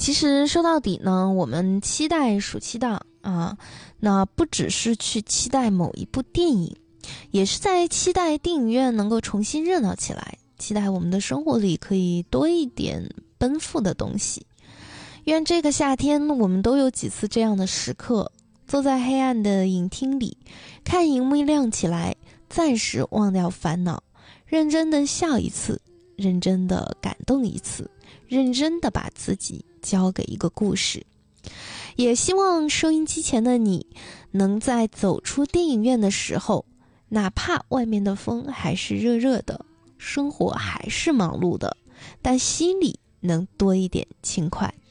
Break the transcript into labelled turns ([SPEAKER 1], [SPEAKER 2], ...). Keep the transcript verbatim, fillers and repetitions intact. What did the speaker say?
[SPEAKER 1] 其实说到底呢，我们期待暑期档啊，那不只是去期待某一部电影，也是在期待电影院能够重新热闹起来，期待我们的生活里可以多一点奔赴的东西。愿这个夏天我们都有几次这样的时刻，坐在黑暗的影厅里，看荧幕亮起来，暂时忘掉烦恼，认真的笑一次，认真的感动一次，认真的把自己交给一个故事。也希望收音机前的你能在走出电影院的时候，哪怕外面的风还是热热的，生活还是忙碌的，但心里能多一点轻快。